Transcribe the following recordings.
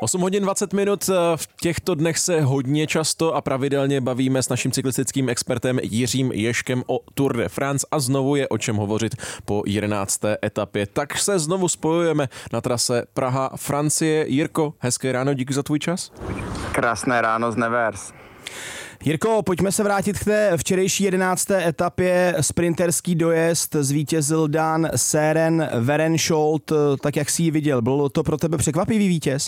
8 hodin 20 minut. V těchto dnech se hodně často a pravidelně bavíme s naším cyklistickým expertem Jiřím Ježkem o Tour de France a znovu je o čem hovořit po 11. etapě. Tak se znovu spojujeme na trase Praha-Francie. Jirko, hezké ráno, díky za tvůj čas. Krásné ráno z Nevers. Jirko, pojďme se vrátit k té včerejší 11. etapě. Sprinterský dojezd, zvítězil Dan Søren Werenskiold, tak jak jsi ji viděl. Byl to pro tebe překvapivý vítěz?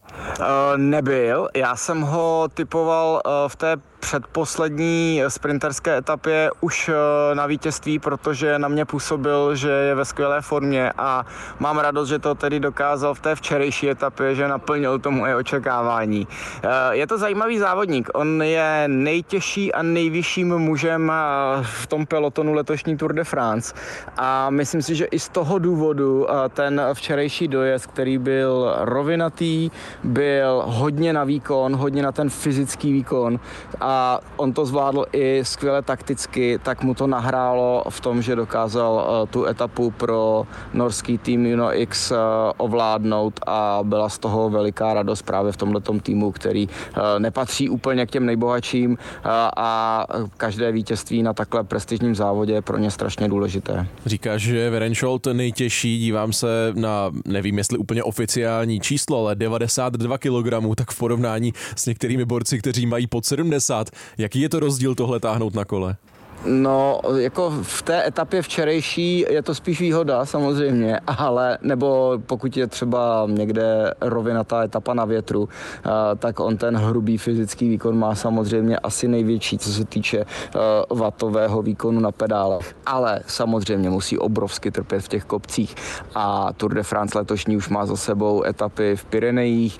Nebyl, já jsem ho typoval v té předposlední sprinterské etapě už na vítězství, protože na mě působil, že je ve skvělé formě a mám radost, že to tedy dokázal v té včerejší etapě, že naplnil to moje očekávání. Je to zajímavý závodník, on je nejtěžší a nejvyšším mužem v tom pelotonu letošní Tour de France a myslím si, že i z toho důvodu ten včerejší dojezd, který byl rovinatý, byl hodně na výkon, hodně na ten fyzický výkon a on to zvládl i skvěle takticky, tak mu to nahrálo v tom, že dokázal tu etapu pro norský tým Uno X ovládnout a byla z toho veliká radost právě v tomhletom týmu, který nepatří úplně k těm nejbohatším a každé vítězství na takhle prestižním závodě je pro ně strašně důležité. Říkáš, že Werenskiold nejtěžší, dívám se na, nevím jestli úplně oficiální číslo, ale 92 kg, tak v porovnání s některými borci, kteří mají pod 70. Jaký je to rozdíl tohle táhnout na kole? No, jako v té etapě včerejší je to spíš výhoda samozřejmě, ale nebo pokud je třeba někde rovinatá etapa na větru, tak on ten hrubý fyzický výkon má samozřejmě asi největší, co se týče watového výkonu na pedálech. Ale samozřejmě musí obrovsky trpět v těch kopcích a Tour de France letošní už má za sebou etapy v Pyrenejích,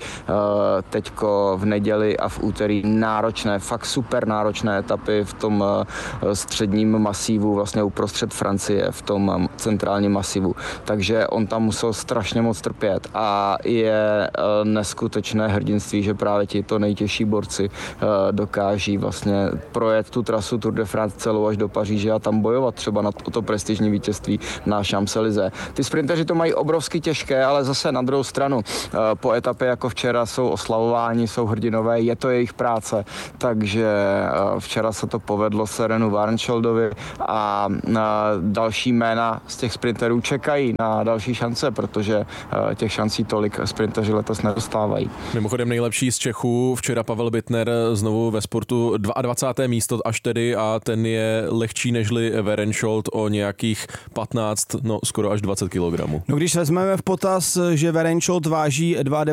teďko v neděli a v úterý náročné, fakt super náročné etapy v tom středním masívu, vlastně uprostřed Francie, v tom centrálním masivu. Takže on tam musel strašně moc trpět a je neskutečné hrdinství, že právě tito nejtěžší borci dokáží vlastně projet tu trasu Tour de France celou až do Paříže a tam bojovat třeba na to prestižní vítězství na Champs-Élysées. Ty sprinteři to mají obrovsky těžké, ale zase na druhou stranu po etapě jako včera jsou oslavováni, jsou hrdinové, je to jejich práce, takže včera se to povedlo Sørenu Werenskjoldovi a další jména z těch sprinterů čekají na další šance, protože těch šancí tolik sprinteři letos nedostávají. Mimochodem nejlepší z Čechů včera Pavel Bittner znovu ve sportu 22. místo až tedy a ten je lehčí nežli Werenskiold o nějakých 15, no skoro až 20 kg. No když vezmeme v potaz, že Werenskiold váží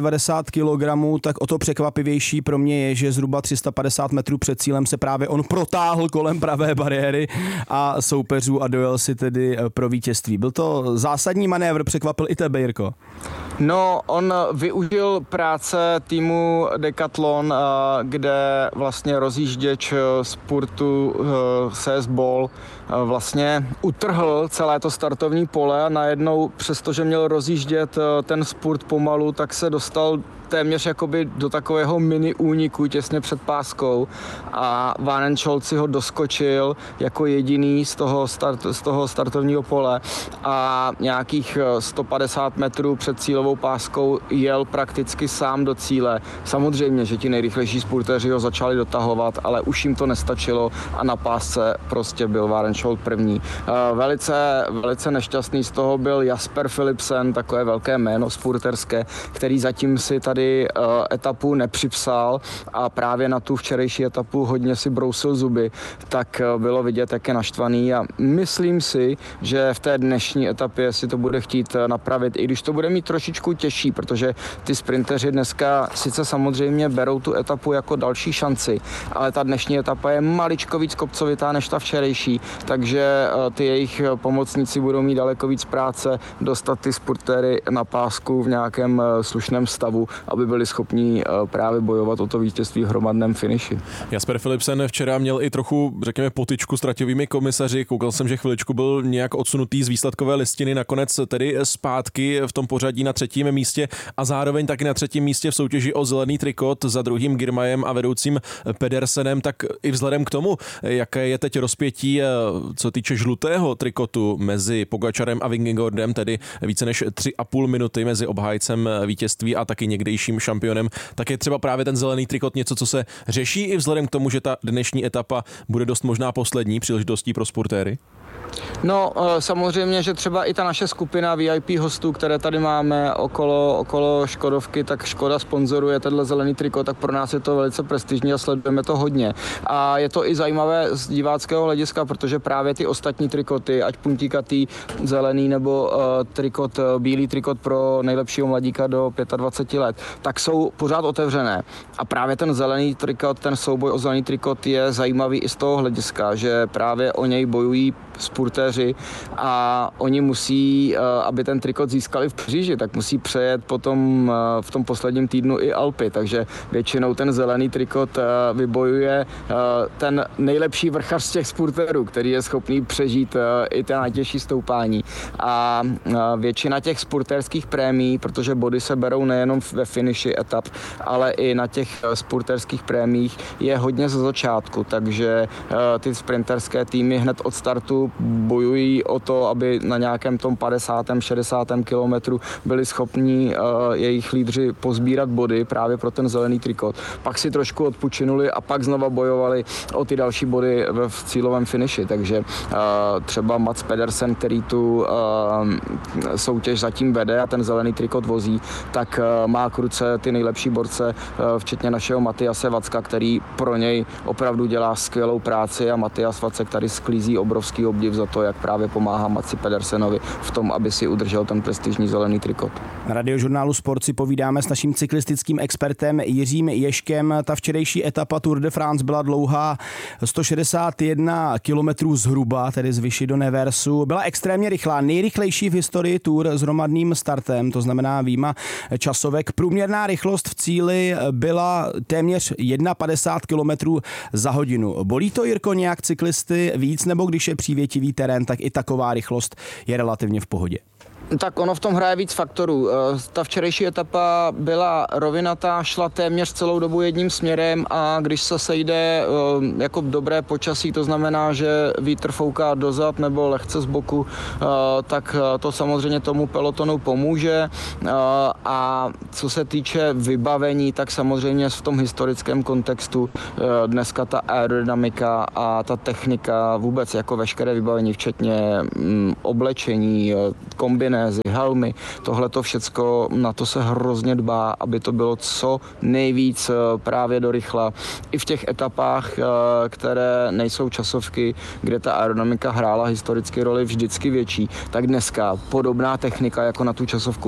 92 kg, tak o to překvapivější pro mě je, že zhruba 350 metrů před cílem se právě on protáhl kolem pravé bariéry a soupeřů a dojel si tedy pro vítězství. Byl to zásadní manévr, překvapil i tebe, Jirko? No, on využil práce týmu Decathlon, kde vlastně rozjížděč Spurtu CS Ball vlastně utrhl celé to startovní pole a najednou, přestože měl rozjíždět ten Spurt pomalu, tak se dostal téměř jakoby do takového mini úniku těsně před páskou a Werenskiold si ho doskočil jako jediný z toho startovního pole a nějakých 150 metrů před cílovou páskou jel prakticky sám do cíle. Samozřejmě, že ti nejrychlejší spurteři ho začali dotahovat, ale už jim to nestačilo a na pásce prostě byl Werenskiold první. Velice nešťastný z toho byl Jasper Philipsen, takové velké jméno spurterské, který zatím si tady etapu nepřipsal a právě na tu včerejší etapu hodně si brousil zuby, tak bylo vidět, jak je naštvaný a myslím si, že v té dnešní etapě si to bude chtít napravit, i když to bude mít trošičku těžší, protože ty sprinteři dneska sice samozřejmě berou tu etapu jako další šanci, ale ta dnešní etapa je maličko víc kopcovitá než ta včerejší, takže ty jejich pomocníci budou mít daleko víc práce dostat ty spurtéry na pásku v nějakém slušném stavu, aby byli schopní právě bojovat o to vítězství v hromadném finiši. Jasper Philipsen včera měl i trochu, řekněme, potyčku s traťovými komisaři. Koukal jsem, že chviličku byl nějak odsunutý z výsledkové listiny, nakonec tedy zpátky v tom pořadí na 3. místě a zároveň taky na 3. místě v soutěži o zelený trikot za druhým Girmayem a vedoucím Pedersenem. Tak i vzhledem k tomu, jaké je teď rozpětí co týče žlutého trikotu mezi Pogačarem a Vingegaardem, tedy více než 3,5 minuty mezi obhájcem vítězství a taky někdejším šampionem, tak je třeba právě ten zelený trikot něco, co se řeší i vzhledem k tomu, že ta dnešní etapa bude dost možná poslední příležitostí pro sportéry? No, samozřejmě, že třeba i ta naše skupina VIP hostů, které tady máme okolo Škodovky, tak Škoda sponzoruje tenhle zelený trikot, tak pro nás je to velice prestižní a sledujeme to hodně. A je to i zajímavé z diváckého hlediska, protože právě ty ostatní trikoty, ať puntíkatý zelený nebo bílý trikot pro nejlepšího mladíka do 25 let, tak jsou pořád otevřené. A právě ten zelený trikot, ten souboj o zelený trikot je zajímavý i z toho hlediska, že právě o něj bojují sportéři a oni musí, aby ten trikot získali v Paříži, tak musí přejet potom v tom posledním týdnu i Alpy, takže většinou ten zelený trikot vybojuje ten nejlepší vrchař z těch sportérů, který je schopný přežít i ten nejtěžší stoupání. A většina těch sportérských prémií, protože body se berou nejenom ve finiši etap, ale i na těch sportérských prémiích, je hodně ze začátku, takže ty sprinterské týmy hned od startu bojují o to, aby na nějakém tom 50. 60. kilometru byli schopní jejich lídři pozbírat body právě pro ten zelený trikot. Pak si trošku odpočinuli a pak znova bojovali o ty další body v cílovém finiši. Takže třeba Mats Pedersen, který tu soutěž zatím vede a ten zelený trikot vozí, tak má k ruce ty nejlepší borce, včetně našeho Matyase Vacka, který pro něj opravdu dělá skvělou práci a Matyas Vacek tady sklízí obrovský obdiv za to, jak právě pomáhá Matsi Pedersenovi v tom, aby si udržel ten prestižní zelený trikot. Na Radiožurnálu Sport si povídáme s naším cyklistickým expertem Jiřím Ježkem. Ta včerejší etapa Tour de France byla dlouhá 161 kilometrů zhruba, tedy z Vichy do Neversu. Byla extrémně rychlá, nejrychlejší v historii Tour s hromadným startem, to znamená výjima časovek. Průměrná rychlost v cíli byla téměř 51 kilometrů za hodinu. Bolí to, Jirko, nějak cyklisty víc, nebo když je přívětivý terén, tak i taková rychlost je relativně v pohodě? Tak ono v tom hraje víc faktorů. Ta včerejší etapa byla rovinatá, šla téměř celou dobu jedním směrem a když se sejde jako dobré počasí, to znamená, že vítr fouká dozad nebo lehce z boku, tak to samozřejmě tomu pelotonu pomůže. A co se týče vybavení, tak samozřejmě v tom historickém kontextu dneska ta aerodynamika a ta technika, vůbec jako veškeré vybavení, včetně oblečení, kombinézy, helmy, tohleto všecko, na to se hrozně dbá, aby to bylo co nejvíc právě do rychla. I v těch etapách, které nejsou časovky, kde ta aerodynamika hrála historicky roli vždycky větší, tak dneska podobná technika jako na tu časovku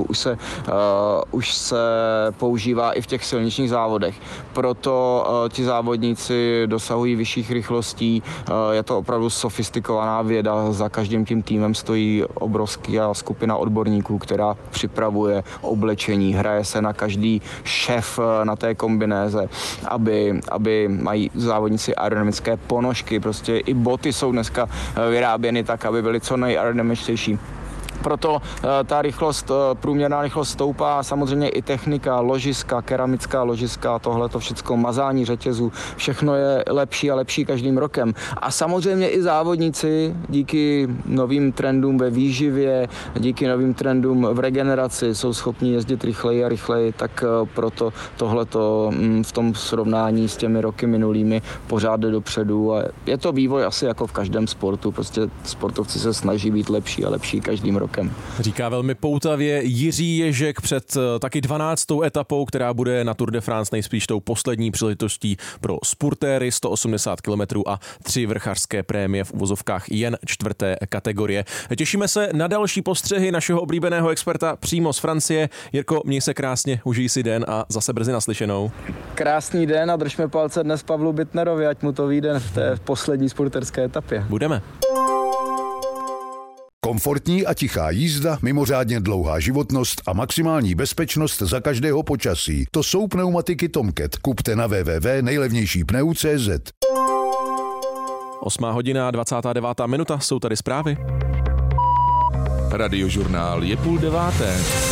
už se používá i v těch silničních závodech. Proto ti závodníci dosahují vyšších rychlostí, je to opravdu sofistikovaná věda, za každým tím týmem stojí obrovská skupina odborníků, která připravuje oblečení, hraje se na každý šef na té kombinéze, aby mají závodníci aerodynamické ponožky, prostě i boty jsou dneska vyráběny tak, aby byly co nejaerodynamičtější. Proto ta rychlost, průměrná rychlost stoupá, samozřejmě i technika, ložiska, keramická ložiska, tohleto všecko, mazání řetězů, všechno je lepší a lepší každým rokem. A samozřejmě i závodníci díky novým trendům ve výživě, díky novým trendům v regeneraci jsou schopni jezdit rychleji a rychleji, tak proto tohleto v tom srovnání s těmi roky minulými pořád jde dopředu a je to vývoj asi jako v každém sportu, prostě sportovci se snaží být lepší a lepší každým rokem. Říká velmi poutavě Jiří Ježek před taky 12. etapou, která bude na Tour de France nejspíš tou poslední příležitostí pro sportéry, 180 km a 3 vrchařské prémie v uvozovkách jen 4. kategorie. Těšíme se na další postřehy našeho oblíbeného experta přímo z Francie. Jirko, měj se krásně, užij si den a zase brzy naslyšenou. Krásný den a držme palce dnes Pavlu Bittnerovi, ať mu to vyjde v té poslední sporterské etapě. Budeme. Komfortní a tichá jízda, mimořádně dlouhá životnost a maximální bezpečnost za každého počasí. To jsou pneumatiky Tomcat. Kupte na www.nejlevnějšípneu.cz. 8:29 jsou tady zprávy. Radiožurnál je 8:30.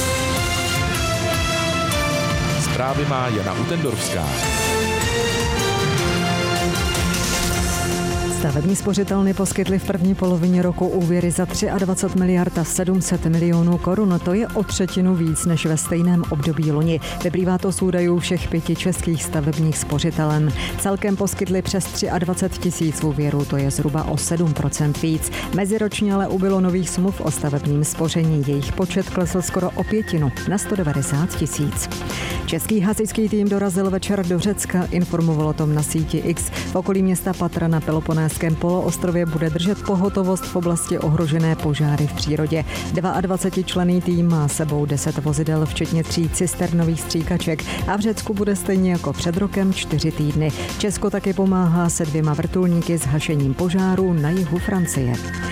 Zprávy má Jana Utendorfská. Stavební spořitelny poskytly v první polovině roku úvěry za 23 miliard a 700 milionů korun. To je o třetinu víc než ve stejném období loni. Vyplývá to z údajů všech 5 českých stavebních spořitelen. Celkem poskytly přes 23 tisíc úvěrů, to je zhruba o 7% víc. Meziročně ale ubylo nových smluv o stavebním spoření. Jejich počet klesl skoro o 1/5 na 190 tisíc. Český hasičský tým dorazil večer do Řecka, informoval o tom na síti X. V okolí města Patra na Peloponéském poloostrově bude držet pohotovost v oblasti ohrožené požáry v přírodě. 22členný tým má sebou 10 vozidel, včetně 3 cisternových stříkaček a v Řecku bude stejně jako před rokem 4 týdny. Česko taky pomáhá se 2 vrtulníky s hašením požáru na jihu Francie.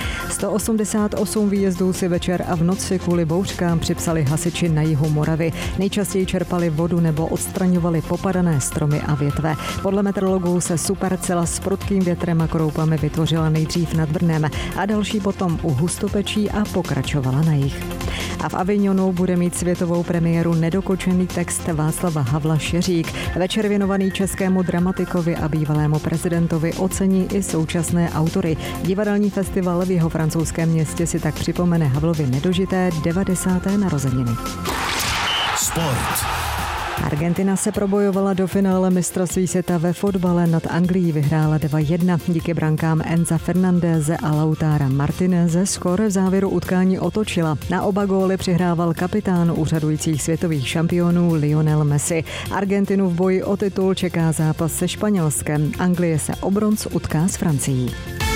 188 výjezdů si večer a v noci kvůli bouřkám připsali hasiči na jihu Moravy. Nejčastěji čerpali vodu nebo odstraňovali popadané stromy a větve. Podle meteorologů se supercela s prudkým větrem a kroupami vytvořila nejdřív nad Brnem a další potom u Hustopečí a pokračovala na jih. A v Avignonu bude mít světovou premiéru nedokončený text Václava Havla Šeřík. Večer věnovaný českému dramatikovi a bývalému prezidentovi ocení i současné autory. Divadelní festival v jeho francouzském městě si tak připomene Havlovy nedožité 90. narozeniny. Sport. Argentina se probojovala do finále mistrovství světa ve fotbale, nad Anglií vyhrála 2-1. Díky brankám Enza Fernandéze a Lautara Martineze skóre v závěru utkání otočila. Na oba góly přihrával kapitán úřadujících světových šampionů Lionel Messi. Argentinu v boji o titul čeká zápas se Španělskem. Anglie se o bronz utká s Francií.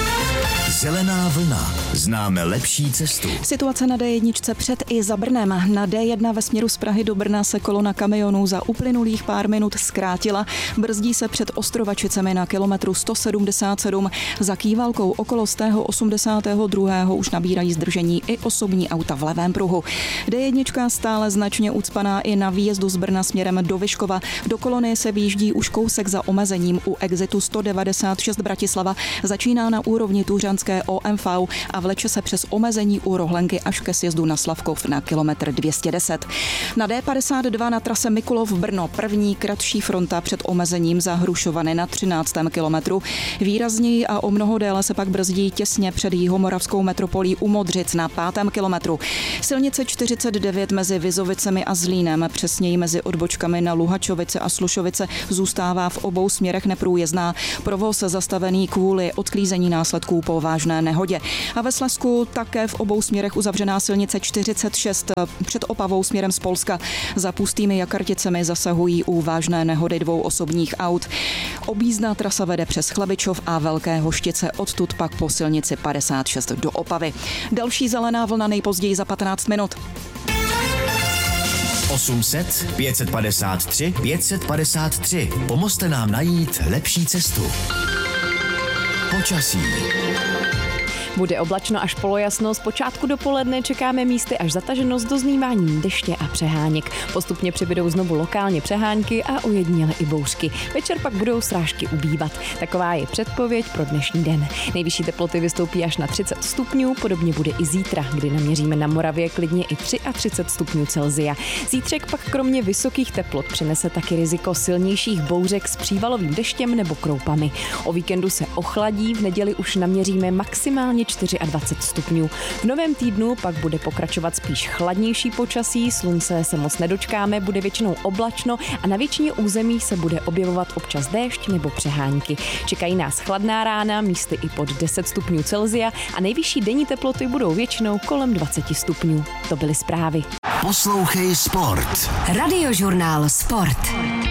Zelená vlna. Známe lepší cestu. Situace na D1 před i za Brnem. Na D1 ve směru z Prahy do Brna se kolona kamionů za uplynulých pár minut zkrátila. Brzdí se před Ostrovačicemi na kilometru 177. Za Kývalkou okolo 182. už nabírají zdržení i osobní auta v levém pruhu. D1 stále značně ucpaná i na výjezdu z Brna směrem do Vyškova. Do kolony se výjíždí už kousek za omezením. U exitu 196 Bratislava začíná na úrovni Tuřanské OMV a vleče se přes omezení u Rohlenky až ke sjezdu na Slavkov na kilometr 210. Na D52 na trase Mikulov Brno první kratší fronta před omezením za Hrušovany na 13. kilometru. Výrazněji a o mnoho déle se pak brzdí těsně před jihomoravskou metropolí u Modřic na 5. kilometru. Silnice 49 mezi Vizovicemi a Zlínem, přesněji mezi odbočkami na Luhačovice a Slušovice, zůstává v obou směrech neprůjezdná. Provoz zastavený kvůli odklízení následků po vážné nehodě. A ve Slezsku také v obou směrech uzavřená silnice 46 před Opavou směrem z Polska. Za Pustými Jakarticemi zasahují u vážné nehody 2 osobních aut. Objízdná trasa vede přes Chlabičov a Velké Hoštice, odtud pak po silnici 56 do Opavy. Další zelená vlna nejpozději za 15 minut. 800 553 553. Pomozte nám najít lepší cestu. Počasí. Bude oblačno až polojasno, z počátku dopoledne čekáme místy až zataženo s doznýváním deště a přeháněk. Postupně přibydou znovu lokálně přehánky a ujediněle i bouřky. Večer pak budou srážky ubývat. Taková je předpověď pro dnešní den. Nejvyšší teploty vystoupí až na 30 stupňů, podobně bude i zítra, kdy naměříme na Moravě klidně i 33 stupňů Celsia. Zítřek pak kromě vysokých teplot přinese taky riziko silnějších bouřek s přívalovým deštěm nebo kroupami. O víkendu se ochladí, v neděli už naměříme maximálně 24 stupňů. V novém týdnu pak bude pokračovat spíš chladnější počasí, slunce se moc nedočkáme, bude většinou oblačno a na většině území se bude objevovat občas déšť nebo přehánky. Čekají nás chladná rána, místy i pod 10 stupňů Celsia a nejvyšší denní teploty budou většinou kolem 20 stupňů. To byly zprávy. Poslouchej Sport. Radiožurnál Sport.